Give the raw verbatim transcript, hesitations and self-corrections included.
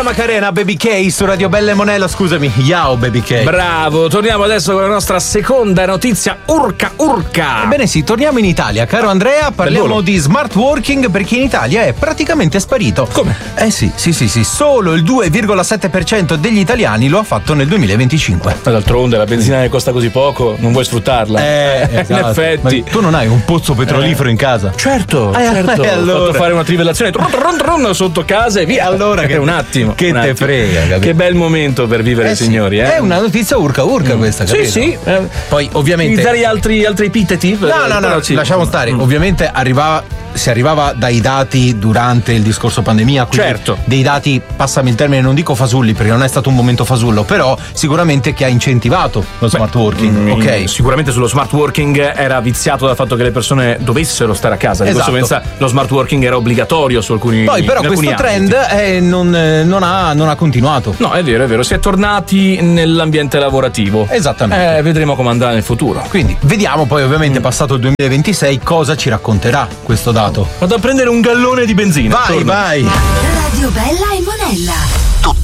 Macarena, Baby K su Radio Bella e Monello, scusami, Yao Baby K. Bravo, torniamo adesso con la nostra seconda notizia urca urca. Ebbene sì, torniamo in Italia, caro Andrea, parliamo di smart working perché in Italia è praticamente sparito. Come? Eh sì, sì, sì, sì, solo il due virgola sette per cento degli italiani lo ha fatto nel duemilaventicinque. Ma d'altronde la benzina che costa così poco, non vuoi sfruttarla? Eh, esatto. In effetti. Ma tu non hai un pozzo petrolifero eh. in casa? Certo, eh, certo. Eh, allora. Ho fatto fare una trivellazione tron, tron, tron, sotto casa e via. Allora che un attimo. Che un te attimo. frega, capito? Che bel momento per vivere, eh, signori. Sì. Eh? È una notizia urca urca mm. questa, capito? Sì, sì. Eh, Poi ovviamente utilizzare altri, altri epiteti? No, no, no, no, lasciamo stare. Mm. Ovviamente arrivava, si arrivava dai dati durante il discorso pandemia, certo. Dei dati, passami il termine, non dico fasulli perché non è stato un momento fasullo, però sicuramente che ha incentivato lo smart working. Beh, ok. Sicuramente sullo smart working era viziato dal fatto che le persone dovessero stare a casa. Di esatto. conseguenza lo smart working era obbligatorio su alcuni. Poi però questo ambiti. trend eh, non, non, ha, non ha continuato. No, è vero, è vero. Si è tornati nell'ambiente lavorativo. Esattamente. Eh, vedremo come andrà nel futuro. Quindi vediamo poi ovviamente mm. passato il duemilaventisei cosa ci racconterà questo dato. Vado a prendere un gallone di benzina. Vai, torno. vai. Radio Bella e Monella.